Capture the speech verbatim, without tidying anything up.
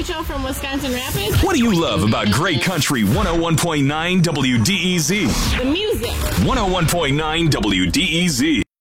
Rachel from Wisconsin Rapids. What do you love about Great Country one oh one point nine W D E Z? The music. one oh one point nine W D E Z.